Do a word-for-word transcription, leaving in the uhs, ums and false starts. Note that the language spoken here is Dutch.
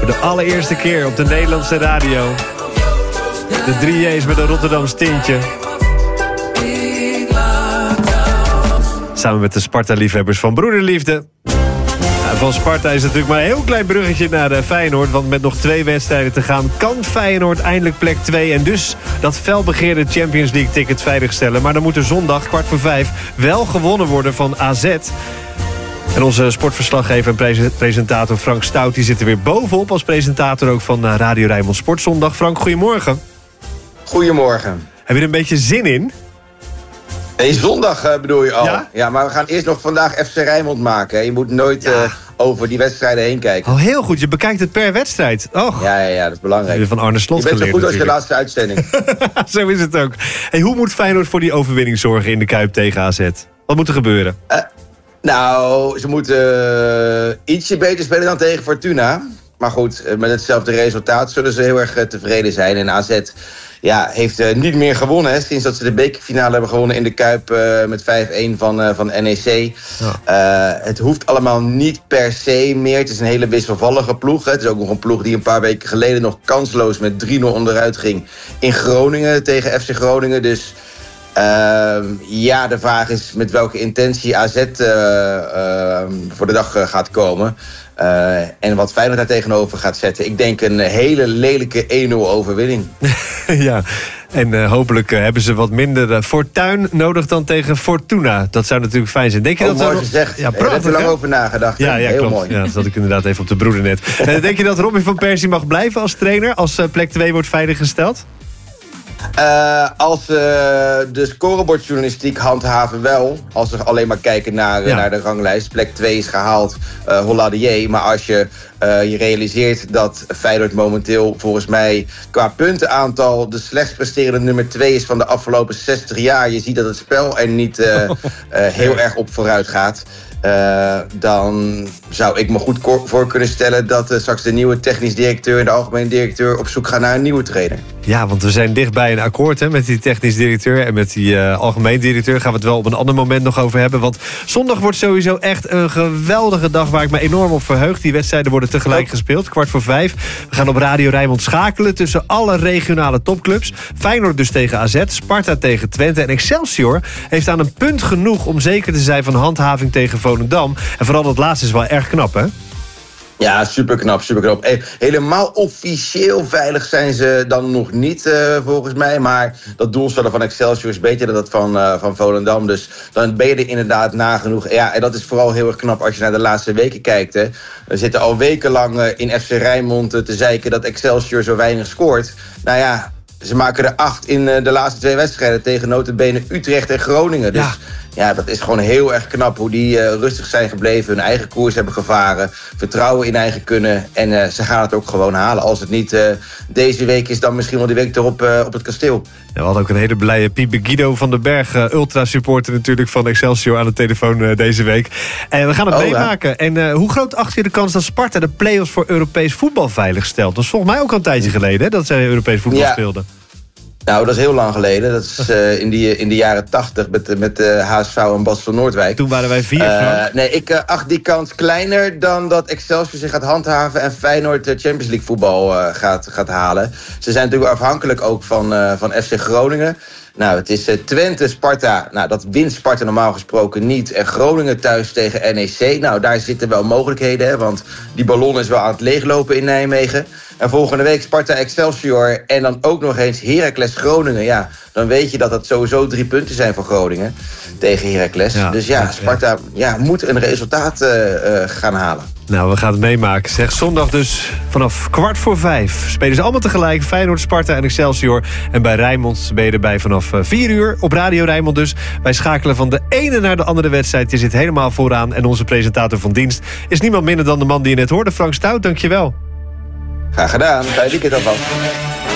de allereerste keer op de Nederlandse radio. De drie J's met een Rotterdams tintje. Samen met de Sparta-liefhebbers van Broederliefde. Van Sparta is natuurlijk maar een heel klein bruggetje naar uh, Feyenoord. Want met nog twee wedstrijden te gaan kan Feyenoord eindelijk plek twee. En dus dat felbegeerde Champions League ticket veiligstellen. Maar dan moet er zondag kwart voor vijf wel gewonnen worden van A Z. En onze sportverslaggever en pre- presentator Frank Stout die zit er weer bovenop als presentator ook van uh, Radio Rijnmond Sportzondag. Frank, goedemorgen. Goedemorgen. Heb je er een beetje zin in? Nee, zondag uh, bedoel je al. Ja? ja, maar we gaan eerst nog vandaag F C Rijnmond maken. Je moet nooit ja. uh, over die wedstrijden heen kijken. Oh, heel goed. Je bekijkt het per wedstrijd. Oh. Ja, ja, ja, dat is belangrijk. Van Arne Slot je bent geleerd, zo goed natuurlijk. als je laatste uitzending. Zo is het ook. Hey, hoe moet Feyenoord voor die overwinning zorgen in de Kuip tegen A Z? Wat moet er gebeuren? Uh, nou, ze moeten uh, ietsje beter spelen dan tegen Fortuna. Maar goed, uh, met hetzelfde resultaat zullen ze heel erg uh, tevreden zijn. En A Z... Ja, heeft uh, niet meer gewonnen hè, sinds dat ze de bekerfinale hebben gewonnen in de Kuip uh, met vijf-een van, uh, van N E C. Ja. Uh, het hoeft allemaal niet per se meer. Het is een hele wisselvallige ploeg. Hè. Het is ook nog een ploeg die een paar weken geleden nog kansloos met drie nul onderuit ging in Groningen tegen F C Groningen. Dus uh, ja, de vraag is met welke intentie A Z uh, uh, voor de dag uh, gaat komen. Uh, en wat Feyenoord daar tegenover gaat zetten. Ik denk een hele lelijke één nul overwinning. Ja, en uh, hopelijk uh, hebben ze wat minder uh, fortuin nodig dan tegen Fortuna. Dat zou natuurlijk fijn zijn. Denk je oh, dat mooi er... gezegd. Ja, Daar heb je lang over nagedacht. Ja, ja, heel klopt. mooi. Ja, dat had ik inderdaad even op de broedernet. uh, denk je dat Robin van Persie mag blijven als trainer als uh, plek twee wordt veiliggesteld? Uh, als uh, de scorebordjournalistiek handhaven wel. Als we alleen maar kijken naar, ja. naar de ranglijst. Plek twee is gehaald, uh, holla de jee. Maar als je uh, je realiseert dat Feyenoord momenteel volgens mij qua puntenaantal de slechtst presterende nummer twee is van de afgelopen zestig jaar. Je ziet dat het spel er niet uh, uh, heel erg op vooruit gaat. Uh, dan zou ik me goed voor kunnen stellen dat uh, straks de nieuwe technisch directeur en de algemeen directeur op zoek gaan naar een nieuwe trainer. Ja, want we zijn dichtbij een akkoord hè, met die technisch directeur en met die uh, algemeen directeur. Gaan we het wel op een ander moment nog over hebben. Want zondag wordt sowieso echt een geweldige dag waar ik me enorm op verheug. Die wedstrijden worden tegelijk oh. gespeeld, kwart voor vijf. We gaan op Radio Rijnmond schakelen tussen alle regionale topclubs. Feyenoord dus tegen A Z, Sparta tegen Twente en Excelsior heeft aan een punt genoeg om zeker te zijn van handhaving tegen Volendam. En vooral dat laatste is wel erg knap, hè? Ja, superknap, superknap. Helemaal officieel veilig zijn ze dan nog niet, uh, volgens mij. Maar dat doelstellen van Excelsior is beter dan dat van, uh, van Volendam. Dus dan ben je er inderdaad nagenoeg. Ja, en dat is vooral heel erg knap als je naar de laatste weken kijkt. Hè. We zitten al wekenlang uh, in F C Rijnmond uh, te zeiken dat Excelsior zo weinig scoort. Nou ja, ze maken er acht in uh, de laatste twee wedstrijden tegen nota bene Utrecht en Groningen. Dus ja. Ja, dat is gewoon heel erg knap hoe die uh, rustig zijn gebleven. Hun eigen koers hebben gevaren. Vertrouwen in eigen kunnen. En uh, ze gaan het ook gewoon halen. Als het niet uh, deze week is, dan misschien wel de week erop uh, op het kasteel. Ja, we hadden ook een hele blije Piepe Guido van den Berg. Uh, ultra-supporter natuurlijk van Excelsior aan de telefoon uh, deze week. En we gaan het oh, meemaken. Ja. En uh, hoe groot acht je de kans dat Sparta de play-offs voor Europees voetbal veilig stelt? Dat is volgens mij ook al een tijdje geleden hè, dat zij Europees voetbal ja. speelden. Nou, dat is heel lang geleden. Dat is uh, in, die, in de jaren tachtig met, met de H S V en Bas van Noordwijk. Toen waren wij vier, uh, Nee, ik uh, acht die kans kleiner dan dat Excelsior zich gaat handhaven en Feyenoord uh, Champions League voetbal uh, gaat, gaat halen. Ze zijn natuurlijk afhankelijk ook van, uh, van F C Groningen. Nou, het is uh, Twente, Sparta. Nou, dat wint Sparta normaal gesproken niet. En Groningen thuis tegen N E C. Nou, daar zitten wel mogelijkheden, hè, want die ballon is wel aan het leeglopen in Nijmegen. En volgende week Sparta Excelsior en dan ook nog eens Heracles Groningen. Ja, dan weet je dat dat sowieso drie punten zijn voor Groningen tegen Heracles. Ja, dus ja, Sparta ja, moet een resultaat uh, uh, gaan halen. Nou, we gaan het meemaken. Zeg, zondag dus vanaf kwart voor vijf. Spelen ze allemaal tegelijk. Feyenoord, Sparta en Excelsior. En bij Rijnmond ben je erbij vanaf vier uur. Op Radio Rijnmond dus. Wij schakelen van de ene naar de andere wedstrijd. Je zit helemaal vooraan. En onze presentator van dienst is niemand minder dan de man die je net hoorde. Frank Stout, dankjewel. Graag gedaan. Fijn weekend alvast.